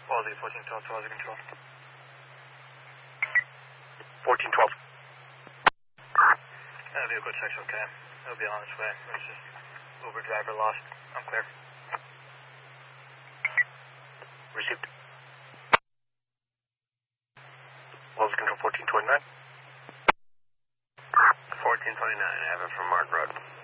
Quality 1412 to Weather Control. 1412. Vehicle check's okay. It'll be on its way. It's just Uber driver lost. I'm clear. Received. Weather Control 1429. 1429, I have it from Mark Road.